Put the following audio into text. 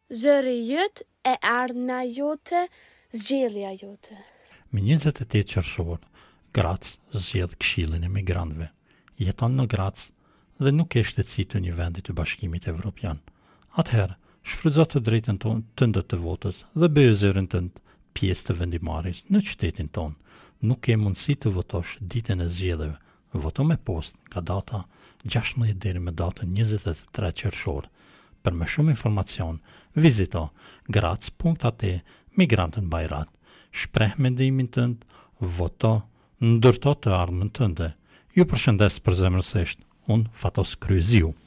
zërijët e ardhmja jote zgjedhja jote. Me 28 qershor, Graz zgjedh Këshillin e Migrantëve. Jeton në Graz dhe nuk e shtetësi të një vendi të Bashkimit Evropian. Atëherë, shfrytëzo të drejtën tonë tënde të votës dhe bëjë zërin tënd pjesë të vendimarrjes në qytetin tonë. Nuk ke mundësi të votosh ditën e zgjedhjeve. Voto me post nga data 16 deri me datën 23 qershor. Për më shumë informacion, vizito graz.at Migrantën Bajrat. Shpreh mendimin tënd, voto, ndërto të ardhmën tënde. Ju përshëndes përzemërsisht, unë Fatos Kryziu.